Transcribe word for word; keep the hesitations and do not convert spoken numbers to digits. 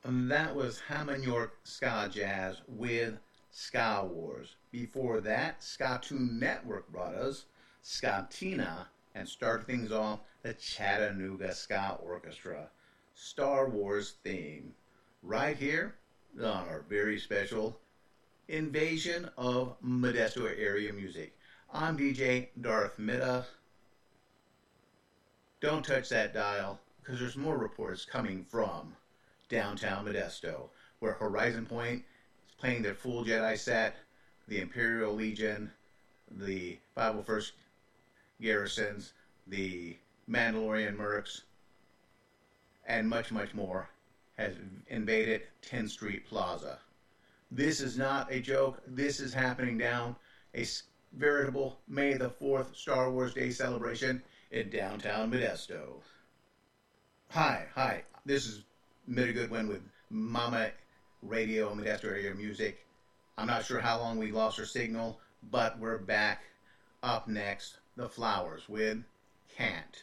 And that was Hammond York Ska Jazz with Ska Wars. Before that, Ska Tune Network brought us Skatina and started things off the Chattanooga Ska Orchestra. Star Wars theme. Right here on our very special Invasion of Modesto Area Music. I'm D J Darth Mitta. Don't touch that dial because there's more reports coming from downtown Modesto, where Horizon Point is playing their full Jedi set, the Imperial Legion, the five oh first Garrisons, the Mandalorian Mercs, and much, much more has invaded tenth Street Plaza. This is not a joke. This is happening down a veritable May the fourth Star Wars Day celebration in downtown Modesto. Hi, hi. This is Mitta Goodwin with Mama Radio Modesto Area Music. I'm not sure how long we lost our signal, but we're back. Up next, The Flowers with Can't.